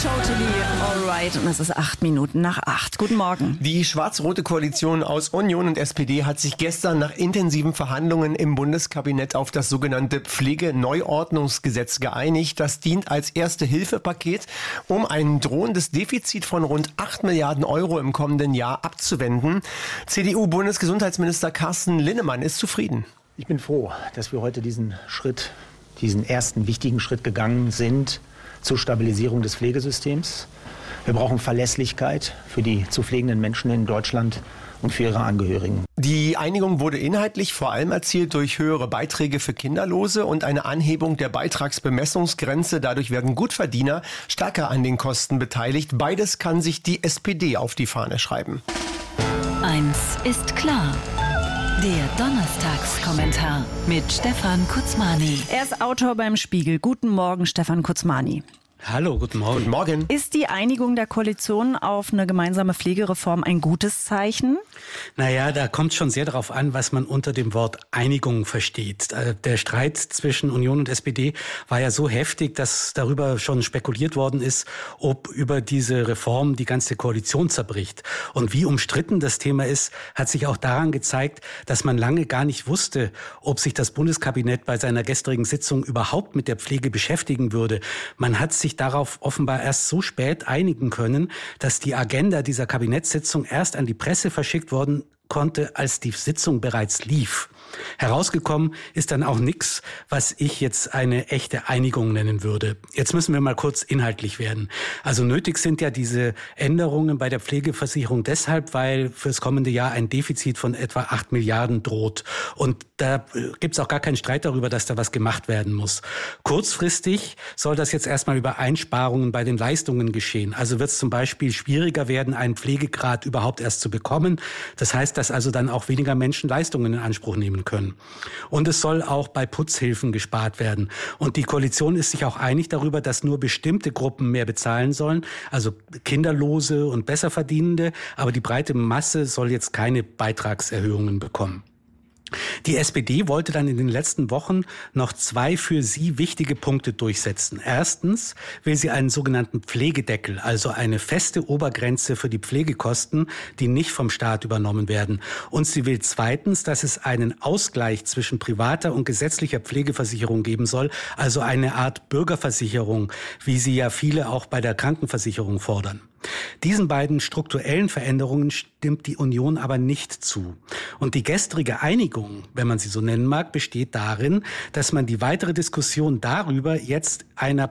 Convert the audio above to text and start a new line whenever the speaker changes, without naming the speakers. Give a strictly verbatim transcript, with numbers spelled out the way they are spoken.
Totally alright. Und es ist acht Minuten nach acht. Guten Morgen.
Die schwarz-rote Koalition aus Union und S P D hat sich gestern nach intensiven Verhandlungen im Bundeskabinett auf das sogenannte Pflegeneuordnungsgesetz geeinigt. Das dient als erste Hilfepaket, um ein drohendes Defizit von rund acht Milliarden Euro im kommenden Jahr abzuwenden. C D U-Bundesgesundheitsminister Carsten Linnemann ist zufrieden.
Ich bin froh, dass wir heute diesen Schritt, diesen ersten wichtigen Schritt gegangen sind zur Stabilisierung des Pflegesystems. Wir brauchen Verlässlichkeit für die zu pflegenden Menschen in Deutschland und für ihre Angehörigen.
Die Einigung wurde inhaltlich vor allem erzielt durch höhere Beiträge für Kinderlose und eine Anhebung der Beitragsbemessungsgrenze. Dadurch werden Gutverdiener stärker an den Kosten beteiligt. Beides kann sich die S P D auf die Fahne schreiben.
Eins ist klar. Der Donnerstagskommentar mit Stefan Kutzmani.
Er ist Autor beim Spiegel. Guten Morgen, Stefan Kutzmani.
Hallo, guten Morgen.
Guten Morgen.
Ist die Einigung der Koalition auf eine gemeinsame Pflegereform ein gutes Zeichen?
Naja, da kommt schon sehr darauf an, was man unter dem Wort Einigung versteht. Der Streit zwischen Union und S P D war ja so heftig, dass darüber schon spekuliert worden ist, ob über diese Reform die ganze Koalition zerbricht. Und wie umstritten das Thema ist, hat sich auch daran gezeigt, dass man lange gar nicht wusste, ob sich das Bundeskabinett bei seiner gestrigen Sitzung überhaupt mit der Pflege beschäftigen würde. Man hat sich darauf offenbar erst so spät einigen können, dass die Agenda dieser Kabinettssitzung erst an die Presse verschickt worden konnte, als die Sitzung bereits lief. Herausgekommen ist dann auch nichts, was ich jetzt eine echte Einigung nennen würde. Jetzt müssen wir mal kurz inhaltlich werden. Also nötig sind ja diese Änderungen bei der Pflegeversicherung deshalb, weil fürs kommende Jahr ein Defizit von etwa acht Milliarden droht. Und da gibt es auch gar keinen Streit darüber, dass da was gemacht werden muss. Kurzfristig soll das jetzt erstmal über Einsparungen bei den Leistungen geschehen. Also wird es zum Beispiel schwieriger werden, einen Pflegegrad überhaupt erst zu bekommen. Das heißt, dass also dann auch weniger Menschen Leistungen in Anspruch nehmen können. Und es soll auch bei Putzhilfen gespart werden. Und die Koalition ist sich auch einig darüber, dass nur bestimmte Gruppen mehr bezahlen sollen, also Kinderlose und Besserverdienende, aber die breite Masse soll jetzt keine Beitragserhöhungen bekommen. Die S P D wollte dann in den letzten Wochen noch zwei für sie wichtige Punkte durchsetzen. Erstens will sie einen sogenannten Pflegedeckel, also eine feste Obergrenze für die Pflegekosten, die nicht vom Staat übernommen werden. Und sie will zweitens, dass es einen Ausgleich zwischen privater und gesetzlicher Pflegeversicherung geben soll, also eine Art Bürgerversicherung, wie sie ja viele auch bei der Krankenversicherung fordern. Diesen beiden strukturellen Veränderungen stimmt die Union aber nicht zu. Und die gestrige Einigung, wenn man sie so nennen mag, besteht darin, dass man die weitere Diskussion darüber jetzt einer